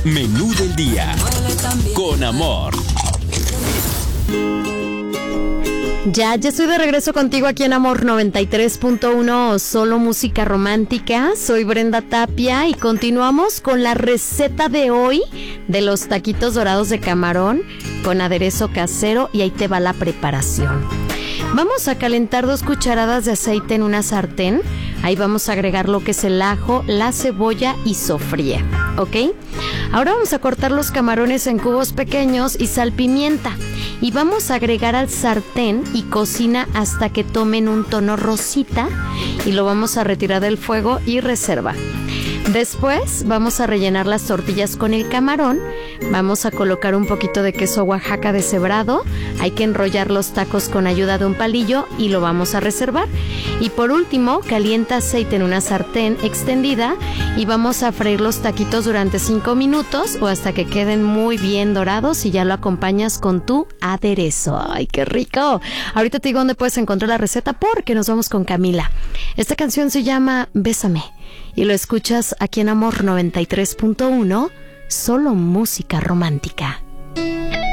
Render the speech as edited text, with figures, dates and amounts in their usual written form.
Menú del día con Amor. Ya estoy de regreso contigo aquí en Amor 93.1, solo música romántica. Soy Brenda Tapia y continuamos con la receta de hoy de los taquitos dorados de camarón con aderezo casero, y ahí te va la preparación. Vamos a calentar 2 cucharadas de aceite en una sartén. Ahí vamos a agregar lo que es el ajo, la cebolla y sofría, ¿ok? Ahora vamos a cortar los camarones en cubos pequeños y salpimienta. Y vamos a agregar al sartén y cocina hasta que tomen un tono rosita. Y lo vamos a retirar del fuego y reserva. Después vamos a rellenar las tortillas con el camarón. Vamos a colocar un poquito de queso Oaxaca deshebrado. Hay que enrollar los tacos con ayuda de un palillo y lo vamos a reservar. Y por último, calienta aceite en una sartén extendida y vamos a freír los taquitos durante 5 minutos o hasta que queden muy bien dorados, y ya lo acompañas con tu aderezo. ¡Ay, qué rico! Ahorita te digo dónde puedes encontrar la receta porque nos vamos con Camila. Esta canción se llama Bésame y lo escuchas aquí en Amor 93.1, solo música romántica.